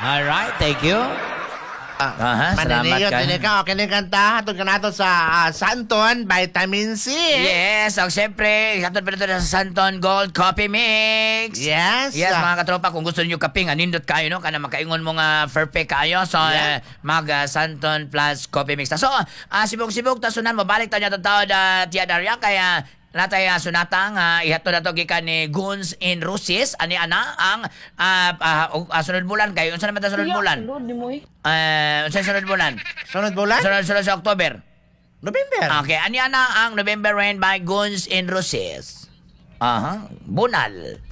Alright, thank you. Maniniyo, salamat din ka. Okay na kanta. Hatod ka nato sa Santon, Vitamin C. Yes, og siyempre, katod pa dito sa Santon Gold Coffee Mix. Yes. Yes, mga katropa, kung gusto niyo kaping, anindot kayo, no? Kana makaingon mo nga perfect kayo. So, Yeah. Santon plus Coffee Mix. So, sibog-sibog, tasunan mo, balik tayo na tawad Tia Daria, kaya natay sunata nga ihatod na to gikan ni Guns in Rusis ani ana ang sunod bulan kayo unsa naman ta sunod bulan unsa sunod bulan Sunod bulan? sunod sa October. November. Okay, ani ana ang November Rain by Guns in Roses. Bunal.